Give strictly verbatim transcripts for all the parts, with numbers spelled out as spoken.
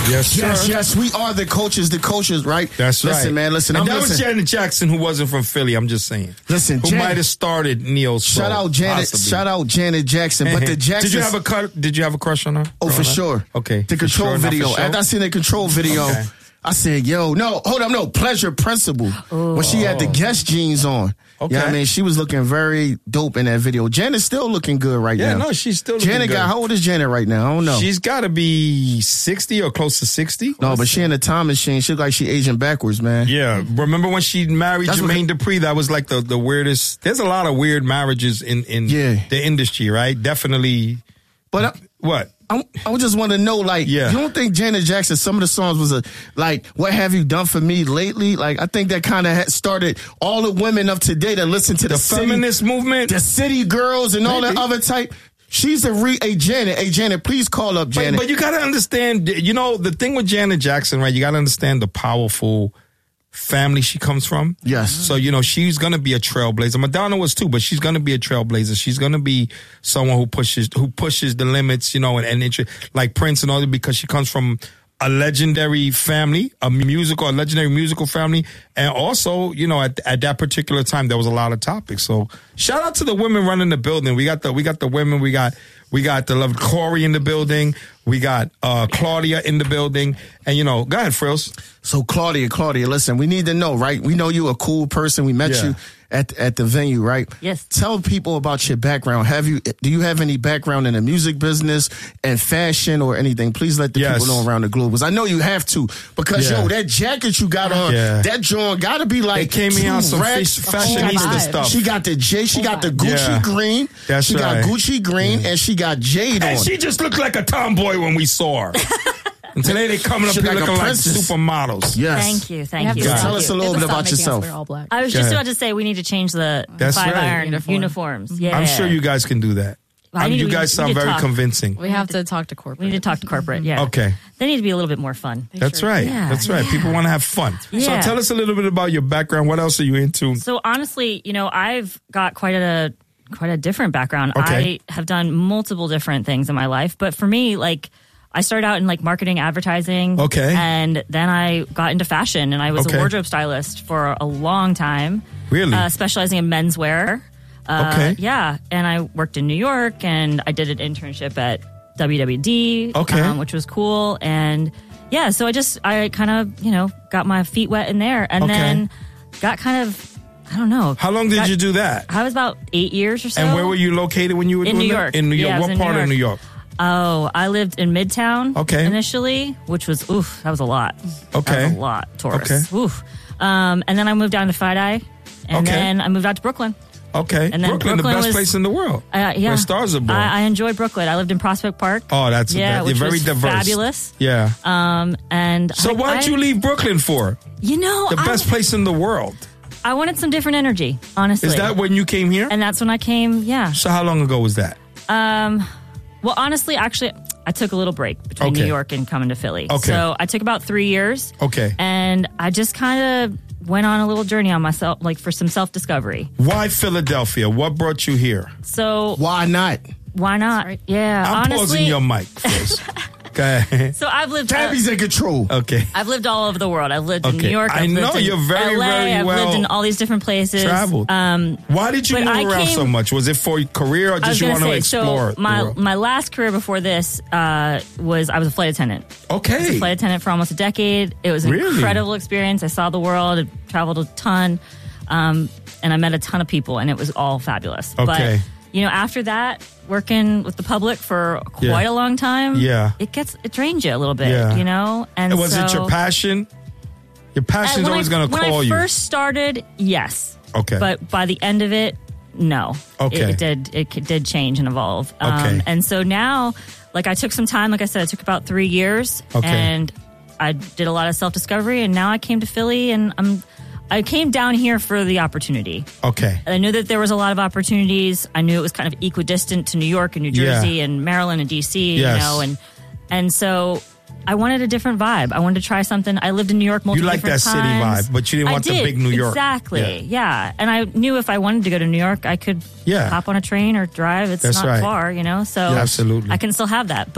Yes, sir. Yes, yes, we are the coaches, the coaches, right? That's right. Listen, man, listen. And I'm that listen. was Janet Jackson, who wasn't from Philly. I'm just saying. Listen, who Janet, might have started neo soul. Shout out Janet. possibly. Shout out Janet Jackson. But the Jackson. Did you have a cut? Did you have a crush on her? Oh, for sure. Okay. The For control sure, not video. for sure? After I seen the control video, Okay. I said, "Yo, no, hold up, no, Pleasure Principle." Ooh. When she had the Guess jeans on. Okay. You know what I mean? She was looking very dope in that video. Janet's still looking good right Yeah, now. no, she's still looking Janet good. got, how old is Janet right now? I don't know. She's got to be sixty or close to sixty. no, but she in a time machine. She look like she aging backwards, man. Yeah, remember when she married That's what- Jermaine Dupri? That was like the, the weirdest. There's a lot of weird marriages in, in Yeah. the industry, right? Definitely. But I, What? I, I just want to know, like, Yeah. you don't think Janet Jackson, some of the songs was a, like, what have you done for me lately? Like, I think that kind of started all the women of today that listen to the, The city, feminist movement? the city girls and all that Maybe. other type. She's a re, a Janet. Hey, Janet, please call up But, Janet. but you got to understand, you know, the thing with Janet Jackson, right? You got to understand the powerful family she comes from. Yes. So, you know, she's going to be a trailblazer. Madonna was too, but she's going to be a trailblazer. She's going to be someone who pushes, who pushes the limits, you know, and, and it, like Prince and all that, because she comes from a legendary family, a musical, a legendary musical family. And also, you know, at, at that particular time, there was a lot of topics. So shout out to the women running the building. We got the, we got the women, we got, we got the loved Corey in the building. We got uh, Claudia in the building. And, you know, go ahead, Frills. So Claudia, Claudia, listen, we need to know, right? We know you a cool person. We met Yeah. you at at the venue, right? Yes. Tell people about your background. Have you do you have any background in the music business and fashion or anything? Please let the Yes. people know around the globe. Because I know you have to. Because Yeah. yo, that jacket you got on, Yeah. that joint gotta be like They came in two on some racks. fish- She got fashionista the- stuff. She got the J, she got the Gucci Yeah. green. That's she right. got Gucci green and she got Jade And on. she just looked like a tomboy when we saw her. And today they coming up She here like a looking like princess. supermodels. Yes. Thank you, You thank have you. to Yeah. stop Tell us a it. little You have bit to about stop making us yourself. wear all black. I was Go just ahead. about to say we need to change the That's five right. iron Uniform. uniforms. Yeah, I'm sure you guys can do that. I Um, need- you we- guys we sound need to very talk. convincing. We have to talk to corporate. We need to talk to corporate. Yeah. Okay. They need to be a little bit more fun. That's sure. right. Yeah. That's right. People want to have fun. So Yeah. tell us a little bit about your background. What else are you into? So honestly, you know, I've got quite a quite a different background. Okay. I have done multiple different things in my life, but for me, like I started out in like marketing, advertising. Okay. And then I got into fashion and I was Okay. a wardrobe stylist for a long time. Really? Uh, specializing in menswear. Uh, Okay. Yeah. And I worked in New York and I did an internship at W W D. Okay. Um, which was cool. And yeah, so I just, I kind of, you know, got my feet wet in there and Okay. then got kind of, I don't know. How long did got- you do that? I was about eight years or so. And where were you located when you were In doing New that? York. In New York. Yeah, I was what in New part of York. New York? Oh, I lived in Midtown. Okay. Initially, which was oof, that was a lot. Okay. That was a lot, tourists. Okay. Oof. Um, and then I moved down to Friday, and Okay. then I moved out to Brooklyn. Okay. And then Brooklyn, the Brooklyn best was- place in the world. Uh, yeah, Where stars are born. I, I enjoyed Brooklyn. I lived in Prospect Park. oh, that's yeah, that, which you're very was diverse. fabulous. Yeah. Um, and so I, why'd I- you leave Brooklyn for? You know, The I, best place in the world. I wanted some different energy. Honestly, Is that when you came here? And that's when I came. Yeah. so how long ago was that? Um, well, honestly, actually, I took a little break between Okay. New York and coming to Philly. Okay. So I took about three years. Okay. And I just kind of went on a little journey on myself, like for some self discovery. Why Philadelphia? What brought you here? So Why not? why not? Sorry. Yeah. I'm honestly, pausing your mic first. Go ahead. So I've lived. Tabby's in control. Okay. I've lived all over the world. I've lived in Okay. New York. I've I lived know, in you're very, L A. very I've well lived in all these different places. Traveled. Um, Why did you but move I around came- so much? Was it for your career or I was just you going want to to say, explore? so the my world? my last career before this uh, was I was a flight attendant. I was a Okay. flight attendant for almost a decade. It was an Really? incredible experience. I saw the world, I traveled a ton, um, and I met a ton of people, and it was all fabulous. Okay. But, you know, after that, working with the public for quite Yeah. a long time, Yeah. it gets it drains you a little bit, Yeah. you know. And was so, it your passion? Your passion's when always I- going to when call I you. first started, yes. Okay. But by the end of it, no. Okay. It, it did. It c- did change and evolve. Okay. Um, and so now, like I took some time. Like I said, it took about three years. Okay. And I did a lot of self discovery. And now I came to Philly, and I'm. I came down here for the opportunity. okay. And I knew that there was a lot of opportunities. I knew it was kind of equidistant to New York and New Yeah. Jersey and Maryland and D C. Yes. You know, and and so. I wanted a different vibe. I wanted to try something. I lived in New York multiple You like different that city times. vibe, but you didn't I want the did, big New York. Exactly. Yeah. Yeah. And I knew if I wanted to go to New York, I could Yeah. hop on a train or drive. It's That's not right. far, you know? So Yeah, absolutely. I can still have that. But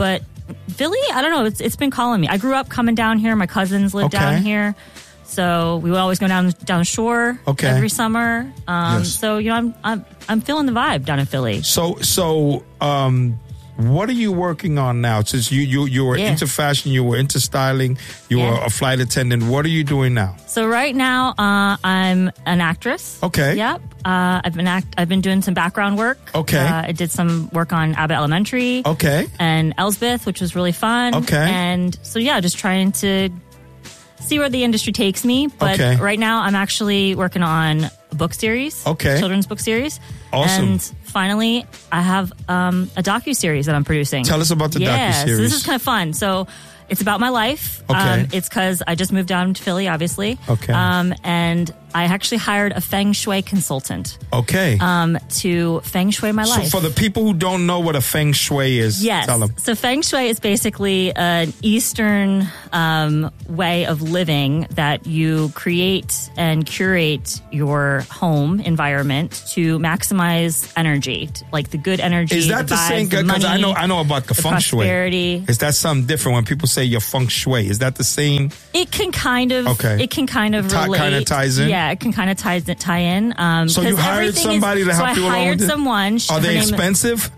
Philly, I don't know. It's it's been calling me. I grew up coming down here. My cousins live Okay. down here, so we would always go down down the shore Okay. every summer. Um, Yes. So you know, I'm I'm I'm feeling the vibe down in Philly. So, so, um, what are you working on now? Since you you you were Yeah. into fashion, you were into styling, you Yeah. were a flight attendant. What are you doing now? So right now, uh, I'm an actress. Okay. Yep. Uh, I've been act. I've been doing some background work. Okay. Uh, I did some work on Abbott Elementary. Okay. And Elsbeth, which was really fun. Okay. And so yeah, just trying to see where the industry takes me. But Okay. right now, I'm actually working on a book series. Okay. Children's book series. Awesome. And finally, I have um, a docu-series that I'm producing. Tell us about the yeah, docu-series. so this is kind of fun. So it's about my life. Okay. Um, it's because I just moved down to Philly, obviously. Okay. Um, and I actually hired a feng shui consultant Okay. um, to feng shui my so life. for the people who don't know what a feng shui is, Yes. tell them. So feng shui is basically an Eastern um, way of living that you create and curate your home environment to maximize energy, t- like the good energy. Is that the, vibes, same? the Because I money, know I know about the, the feng shui. prosperity. Is that something different when people say your feng shui? Is that the same? It can kind of. Okay. It can kind of Ti- relate. kinda ties in? Yeah, it can kind of tie tie in. Um, So you 'cause hired everything somebody is, to help so you I along hired with it? someone. She- Are her they name- expensive?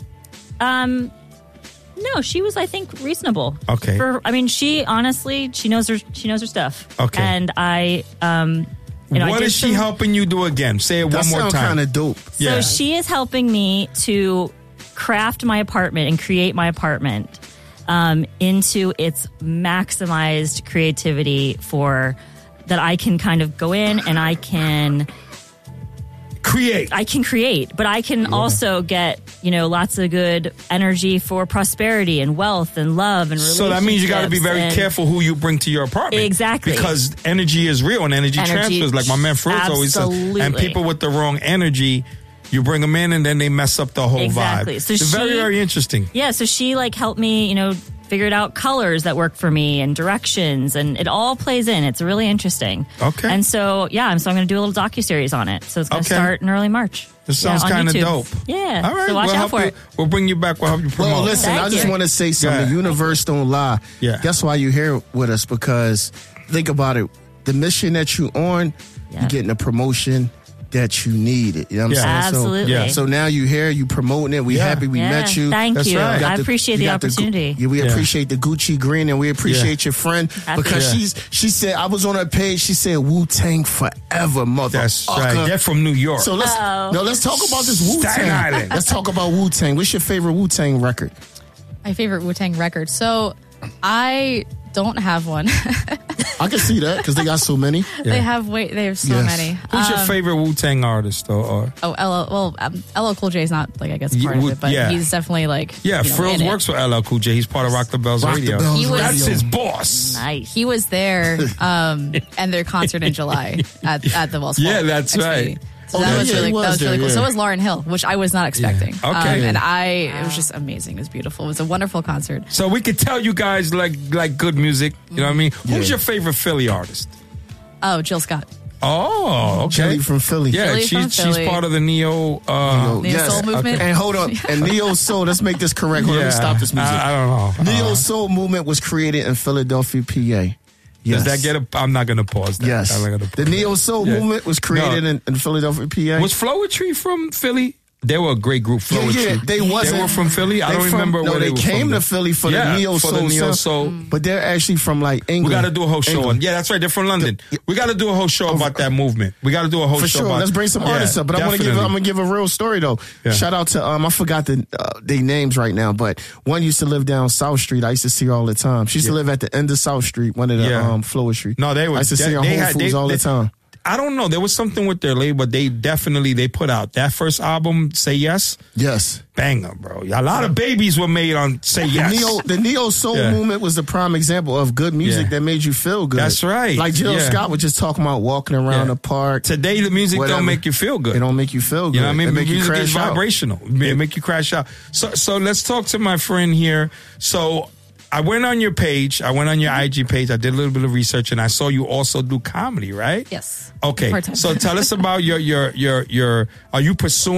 No, she was, I think, reasonable. Okay. For I mean, she honestly, she knows her, she knows her stuff. Okay. And I, um, you know, I What did is she some- helping you do again? Say it That one more sounds time. kind of dope. Yeah. So she is helping me to craft my apartment and create my apartment um, into its maximized creativity for that I can kind of go in and I can Create. I can create, but I can also get, you know, lots of good energy for prosperity and wealth and love and relationships. So that means you got to be very and- careful who you bring to your apartment. Exactly. Because energy is real and energy, Energy- transfers, like my man Fritz always says. And Absolutely. people with the wrong energy, you bring them in and then they mess up the whole Exactly. vibe. So it's very, she- very interesting. Yeah, so she like helped me, you know, figured out colors that work for me and directions, and it all plays in. It's really interesting. Okay. And so yeah, I'm so I'm going to do a little docuseries on it. So it's going to Okay. start in early March. This Yeah, sounds on kind of YouTube. dope. Yeah. All right. So watch we'll out help for you, it. We'll bring you back. We'll help you promote. Well, listen, Thank I just you. want to say something. Yeah. Universe don't lie. Yeah. That's why you're here with us, because think about it. The mission that you on, Yeah. you're getting a promotion that you need. You know what I'm Yeah. saying? So- Absolutely. Yeah. So, now you here, you promoting it. We Yeah. happy we Yeah. met you. Thank That's you. right. You got I the- appreciate you the got Gu- opportunity. yeah, we Yeah. appreciate the Gucci green, and we appreciate Yeah. your friend Happy. because Yeah. she's she said I was on her page. She said Wu Tang forever, mother. That's right. They're from New York. So let's no, let's talk about this Wu Staten Tang. Island. Let's talk about Wu Tang. What's your favorite Wu Tang record? My favorite Wu-Tang record. So I don't have one. I can see that because they got so many. They have way. They have so Yes. many. Who's your Um, favorite Wu-Tang artist, though? Or Oh, L L. Well, um, L L Cool J is not like I guess Ye- part of would- it, but yeah. he's definitely like yeah, you know, Frills in it. works for L L Cool J. He's part of Rock the Bells Rock the Radio. Bells He was- That's Radio. his boss. Nice. He was there, um, and their concert in July at, at the Wells Yeah, Fargo that's Xfinity. right. So Oh, that yeah, was yeah, really he was that was really there, cool. yeah. So was Lauryn Hill, which I was not expecting. Okay. Um, and I it was just amazing. It was beautiful. It was a wonderful concert. So we could tell you guys like like good music. You know what I mean? Who's Yeah. your favorite Philly artist? Oh, Jill Scott. Oh, okay. Jelly from Philly. Yeah, Philly she's from she's Philly. part of the Neo. Uh, Oh, Neo yes. Soul movement. And hold on. And Neo Soul, let's make this correct. Hold on, yeah, let me stop this music. I, I don't know. Neo Uh, Soul movement was created in Philadelphia, P A. Yes. Does that get a? I'm not gonna pause that. Yes. I'm not gonna The pause Neo Soul Yeah. movement was created No. in, in Philadelphia, P A. that. Was Flowetry from Philly? They were a great group. Yeah, Flowetry. yeah, they wasn't. They were from Philly. I They don't from- remember no, where they, they, were came from. to Philly for yeah, the Neo for Soul. the Neo sound, Soul. But they're actually from like England. We got to do a whole show England. on. Yeah, that's right. They're from London. We got to do a whole show about that movement. We got to do a whole For show sure, about. let's bring some Yeah, artists up. But I want to give, definitely. I'm gonna give a real story though. Yeah. Shout out to um, I forgot the uh, their names right now, but one used to live down South Street. I used to see her all the time. She used to Yeah. live at the end of South Street, one of the Yeah. um, Flower Street. No, they were. I used to they, see her on they Whole had- Foods they- all they- the time. I don't know. There was something with their label, but they definitely they put out that first album, Say Yes, Yes. banger, bro. A lot of babies were made on Say Yes. Neo, the Neo Soul Yeah. movement was the prime example of good music Yeah. that made you feel good. That's right. Like Jill Yeah. Scott was just talking about walking around Yeah. the park. Today, the music Whatever. don't make you feel good. It don't make you feel good. You know what I mean? It make you music crash is out. vibrational. It make you crash out. So, so let's talk to my friend here. So, I went on your page. I went on your I G page. I did a little bit of research, and I saw you also do comedy, right? Yes. Okay. Part-time. So, tell us about your your your your. Are you pursuing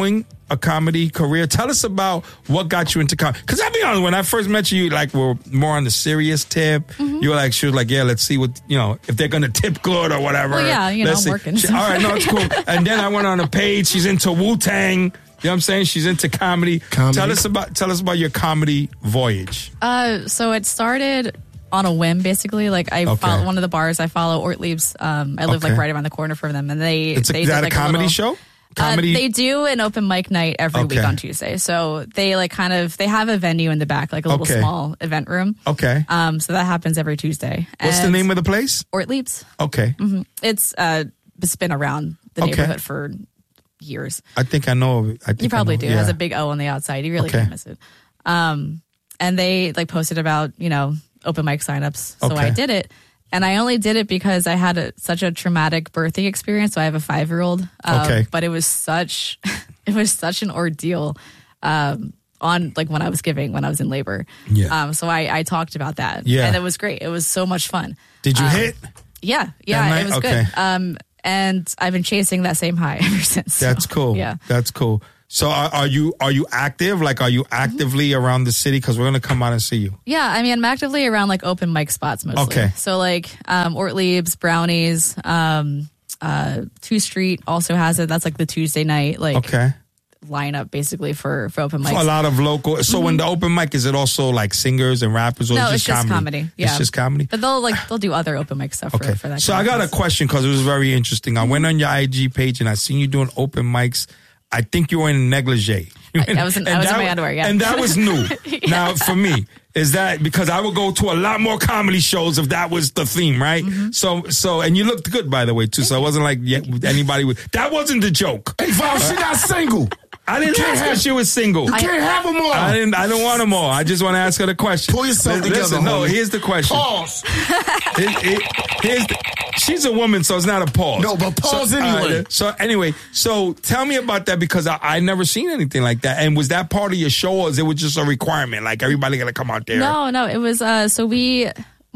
a comedy career? Tell us about what got you into comedy. Because I'll be honest, when I first met you, you like were more on the serious tip. Mm-hmm. You were like, she was like, yeah, let's see what, you know, if they're going to tip good or whatever. Well, yeah, you know, let's I'm see. working. She, all right, no, it's cool. And then I went on a page. She's into Wu-Tang. You know what I'm saying? She's into comedy. comedy. Tell us about tell us about your comedy voyage. Uh, so it started on a whim, basically. Like I Okay. follow one of the bars I follow, Ortlieb's. Um, I live Okay. like right around the corner from them, and they It's a, they is did, that like, a comedy little, show? Comedy. Uh, they do an open mic night every Okay. week on Tuesday. So they like kind of they have a venue in the back, like a little Okay. small event room. Okay. Um, so that happens every Tuesday. What's the And name of the place? Ortlieb's. Okay. Mm-hmm. It's uh, it's been around the Okay. neighborhood for years. I think I know of it. I think You probably I know. do. Yeah. It has a big O on the outside. You really Okay. can't miss it. Um, and they like posted about, you know, open mic signups. So Okay. I did it. And I only did it because I had a, such a traumatic birthing experience. So I have a five-year-old. Um, Okay. But it was such, it was such an ordeal um, on like when I was giving, when I was in labor. Yeah. Um, so I, I talked about that. Yeah. And it was great. It was so much fun. Did you Um, hit? Yeah. That Yeah. night? It was Okay. good. Um, and I've been chasing that same high ever since. So, That's cool. Yeah. That's cool. So are, are you are you active? Like, are you actively Mm-hmm. around the city? Because we're gonna come out and see you. Yeah, I mean, I'm actively around like open mic spots mostly. Okay. So like um, Ortlieb's, Brownies, um, uh, Two Street also has it. That's like the Tuesday night like Okay. lineup basically for for open So mics. a lot of local. So when the open mic, is it also like singers and rappers, or No, is it's just comedy. Yeah. It's just comedy. But they'll like they'll do other open mic stuff Okay. for, for that. So kind I of got a stuff. question because it was very interesting. I went on your I G page and I seen you doing open mics. I think you were in negligee. I- I was in- I And was in that- my underwear, yeah. And that was new. Now for me, is that because I would go to a lot more comedy shows if that was the theme, right? Mm-hmm. So, so, and you looked good, by the way, too. So it wasn't like yeah, anybody would. That wasn't the joke. Hey, Val, she not single. I didn't can't ask her have- if she was single. You can't have them all. I didn't. I don't want them all. I just want to ask her the question. Pull yourself Listen, together, No, homie. here's the question. Pause. It- it- here's the, she's a woman, so it's not a pause. No, but pause so, anyway. uh, so anyway, so tell me about that because I, I never seen anything like that. And was that part of your show, or is it was just a requirement? Like everybody got to come out there? No, no, it was uh so we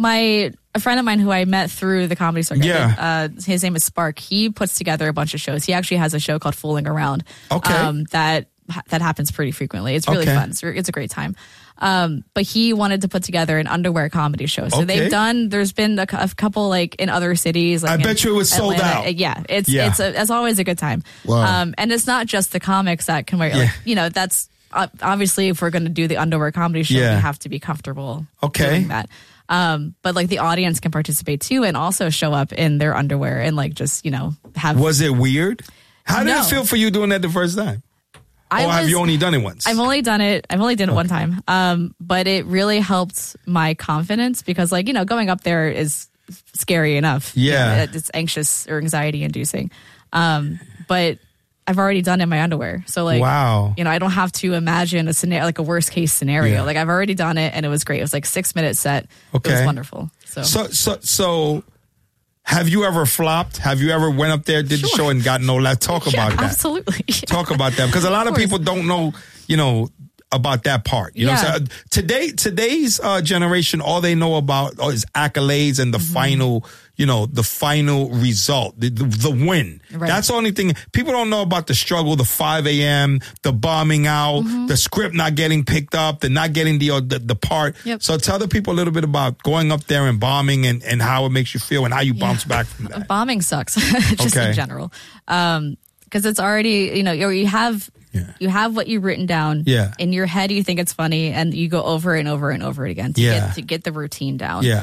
my a friend of mine who I met through the comedy circuit. Yeah. Uh, his name is Spark. He puts together a bunch of shows. He actually has a show called Fooling Around. Okay. Um, that that happens pretty frequently. It's really Okay. fun. It's, it's a great time. Um, but he wanted to put together an underwear comedy show. So Okay. they've done. There's been a, cou- a couple like in other cities. Like I in bet you it was sold Atlanta. out. Yeah, it's Yeah. it's a, it's always a good time. Wow. Um, and it's not just the comics that can wear. Yeah. Like, you know, that's uh, obviously if we're going to do the underwear comedy show, Yeah. we have to be comfortable Okay. doing that. Um, but like the audience can participate too and also show up in their underwear and like just, you know, have. Was it weird? How did No. it feel for you doing that the first time? I or have was- you only done it once? I've only done it. I've only done it one time. Um, but it really helped my confidence because like, you know, going up there is scary enough. You Yeah. know, it- it's anxious or anxiety inducing. Um, but I've already done it in my underwear. So like, Wow. you know, I don't have to imagine a scenario, like a worst case scenario. Yeah. Like I've already done it and it was great. It was like six minute set. It Okay. was wonderful. So, So, so, so, have you ever flopped? Have you ever went up there, did the Sure. show, and got no laugh? Talk yeah, about that. absolutely. Talk about that because a lot of, course. people don't know, you know, about that part. You know, what I'm Yeah. saying? today, today's uh, generation, all they know about is accolades and the Mm-hmm. final, you know, the final result, the, the, the win. Right. That's the only thing. People don't know about the struggle, the five a.m., the bombing out, Mm-hmm. the script not getting picked up, the not getting the uh, the, the part. Yep. So tell the people a little bit about going up there and bombing and, and how it makes you feel and how you bounce back from that. Bombing sucks, just Okay. in general, because it's already you know you you have Yeah. you have what you've written down. Yeah. In your head, you think it's funny, and you go over and over and over it again to Yeah. get to get the routine down. Yeah.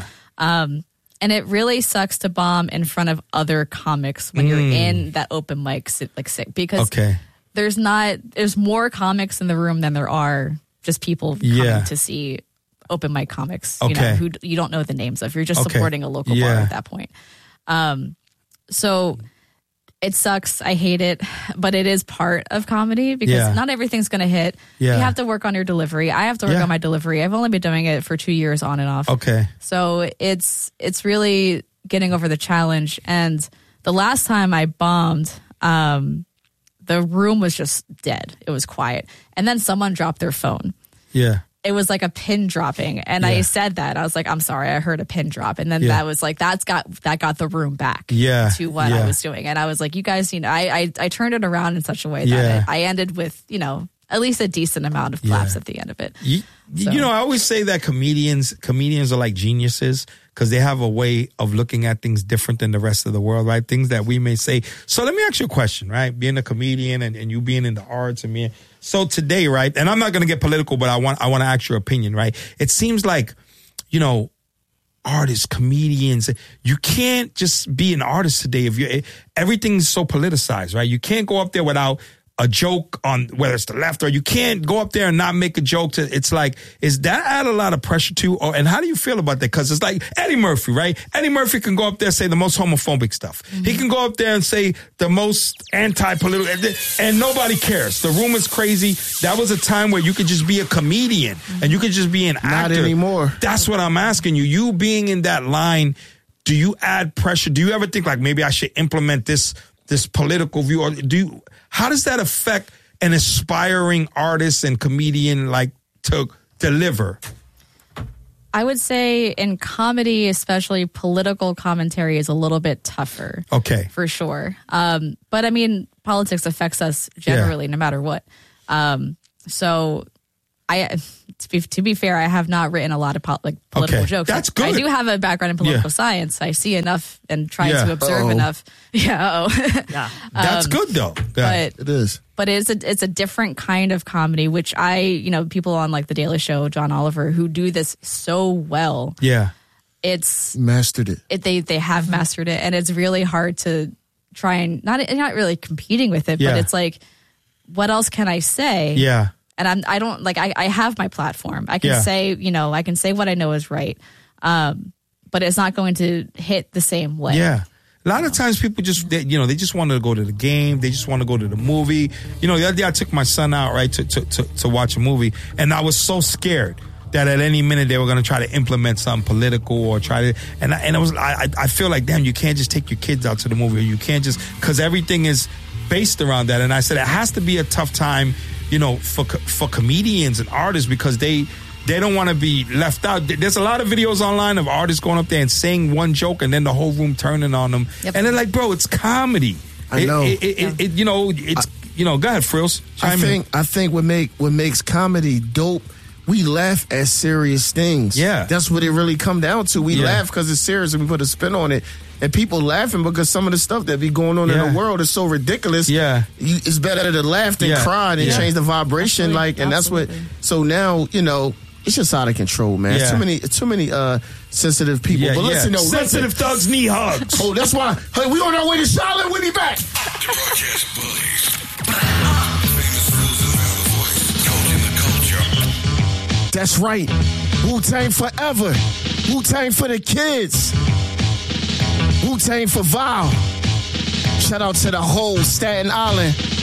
And it really sucks to bomb in front of other comics when you're in that open mic sit, like sick because Mm. Okay. there's not there's more comics in the room than there are just people coming Yeah. to see open mic comics. You Okay. know, who d- you don't know the names of. You're just Okay. supporting a local Yeah. bar at that point. Um, so it sucks. I hate it, but it is part of comedy because Yeah. not everything's going to hit. Yeah. You have to work on your delivery. I have to work Yeah. on my delivery. I've only been doing it for two years on and off. Okay. So it's it's really getting over the challenge. And the last time I bombed, um, the room was just dead. It was quiet. And then someone dropped their phone. Yeah. it was like a pin dropping. And Yeah. I said that. I was like, I'm sorry, I heard a pin drop. And then Yeah. that was like, that's got, that got the room back Yeah. to what Yeah. I was doing. And I was like, you guys, you know, I, I, I turned it around in such a way that Yeah. it, I ended with, you know, at least a decent amount of claps Yeah. at the end of it. You, So- you know, I always say that comedians comedians are like geniuses because they have a way of looking at things different than the rest of the world, right? Things that we may say. So let me ask you a question, right? Being a comedian and, and you being in the arts and me. So today, right? And I'm not going to get political, but I want I want to ask your opinion, right? It seems like, you know, artists, comedians, you can't just be an artist today if you everything's so politicized, right? You can't go up there without a joke on whether it's the left or you can't go up there and not make a joke to, it's like, is that add a lot of pressure to, or, and how do you feel about that? Cause it's like Eddie Murphy, right? Eddie Murphy can go up there and say the most homophobic stuff. Mm-hmm. He can go up there and say the most anti-political, and nobody cares. The room is crazy. That was a time where you could just be a comedian mm-hmm. and you could just be an actor. Not anymore. That's what I'm asking you. You being in that line, do you add pressure? Do you ever think like maybe I should implement this, this political view, or do you, how does that affect an aspiring artist and comedian like to deliver? I would say in comedy, especially political commentary is a little bit tougher. Okay. For sure. Um, but I mean, politics affects us generally, yeah. no matter what. Um, so I, to be, to be fair, I have not written a lot of po- like political okay. jokes. That's good. I do have a background in political yeah. science. I see enough and try yeah. to observe Uh-oh. enough. Yeah. Oh. Yeah. That's um, good though. But It is. But it's a it's a different kind of comedy, which I, you know, people on like The Daily Show, John Oliver, who do this so well. Yeah. It's mastered it. it they they have mastered it, and it's really hard to try and not not really competing with it, Yeah. but it's like, what else can I say? Yeah. And I'm I don't like I, I have my platform. I can Yeah. say, you know, I can say what I know is right. Um, but it's not going to hit the same way. Yeah. A lot of times people just, they, you know, they just want to go to the game. They just want to go to the movie. You know, the other day I took my son out, right, to, to, to, to watch a movie. And I was so scared that at any minute they were going to try to implement something political or try to, and I, and it was, I, I feel like, damn, you can't just take your kids out to the movie, or you can't just, because everything is based around that. And I said, it has to be a tough time, you know, for, for comedians and artists, because they, They don't want to be left out. There's a lot of videos online of artists going up there and saying one joke and then the whole room turning on them. Yep. And they're like, bro, it's comedy. I it, know. It, it, yeah. it, it, you know, it's, I, you know, go ahead, Frills. I think, in. I think what make, what makes comedy dope, we laugh at serious things. Yeah. That's what it really come down to. We yeah. laugh because it's serious and we put a spin on it. And people laughing because some of the stuff that be going on yeah. in the world is so ridiculous. Yeah. You, it's better to laugh than yeah. cry and yeah. change the vibration. Absolutely. Like, and Absolutely. that's what, so now, you know, it's just out of control, man. Yeah. Too many, too many uh, sensitive people. Yeah, but yeah. listen, though, sensitive listen. thugs need hugs. Oh, that's why. Hey, we on our way to Charlotte. We'll be back. Broadcast bullies. Famous Susan the voice. Coaching the culture. That's right. Wu-Tang forever. Wu-Tang for the kids. Wu-Tang for Val. Shout out to the whole Staten Island.